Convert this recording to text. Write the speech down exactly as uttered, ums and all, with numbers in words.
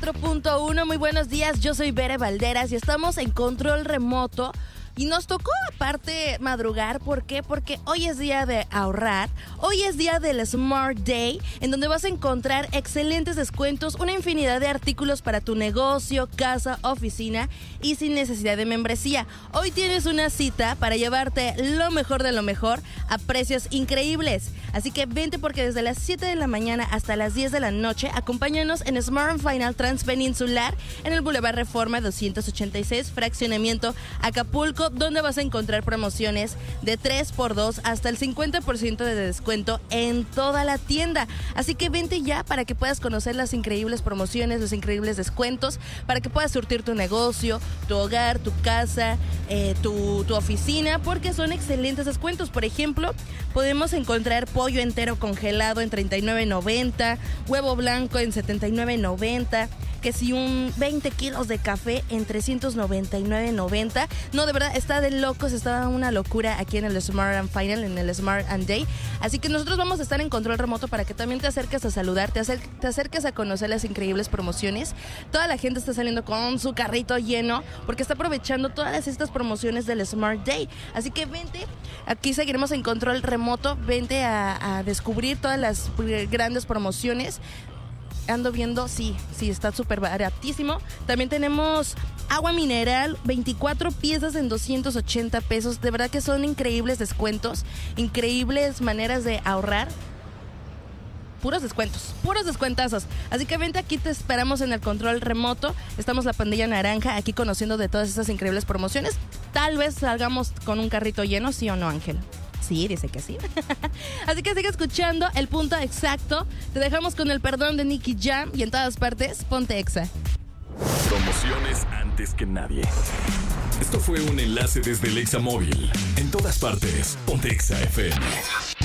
cuatro punto uno. Muy buenos días, yo soy Bere Valderas y estamos en control remoto. Y nos tocó aparte madrugar, ¿por qué? Porque hoy es día de ahorrar, hoy es día del Smart Day, en donde vas a encontrar excelentes descuentos, una infinidad de artículos para tu negocio, casa, oficina y sin necesidad de membresía. Hoy tienes una cita para llevarte lo mejor de lo mejor a precios increíbles. Así que vente porque desde las siete de la mañana hasta las diez de la noche, acompáñanos en Smart and Final Transpeninsular en el Boulevard Reforma doscientos ochenta y seis, Fraccionamiento Acapulco, donde vas a encontrar promociones de tres por dos hasta el cincuenta por ciento de descuento en toda la tienda. Así que vente ya para que puedas conocer las increíbles promociones, los increíbles descuentos, para que puedas surtir tu negocio, tu hogar, tu casa, eh, tu, tu oficina, porque son excelentes descuentos. Por ejemplo, podemos encontrar pollo entero congelado en treinta y nueve noventa, huevo blanco en setenta y nueve noventa, que si un veinte kilos de café en trescientos noventa y nueve noventa. No, de verdad, está de locos, está una locura aquí en el Smart and Final, en el Smart and Day. Así que nosotros vamos a estar en control remoto para que también te acerques a saludar, te, acer- te acerques a conocer las increíbles promociones. Toda la gente está saliendo con su carrito lleno porque está aprovechando todas estas promociones del Smart Day. Así que vente, aquí seguiremos en control remoto, vente a, a descubrir todas las grandes promociones. Ando viendo, sí, sí, está súper baratísimo. También tenemos agua mineral, veinticuatro piezas en doscientos ochenta pesos. De verdad que son increíbles descuentos, increíbles maneras de ahorrar. Puros descuentos, puros descuentazos. Así que vente, aquí te esperamos en el control remoto. Estamos la pandilla naranja aquí conociendo de todas esas increíbles promociones. Tal vez salgamos con un carrito lleno, ¿sí o no, Ángel? Sí, dice que sí. Así que sigue escuchando El Punto Exacto. Te dejamos con el perdón de Nicky Jam y en todas partes, ponte Exa. Promociones antes que nadie. Esto fue un enlace desde el Exa Móvil. En todas partes, ponte Exa F M.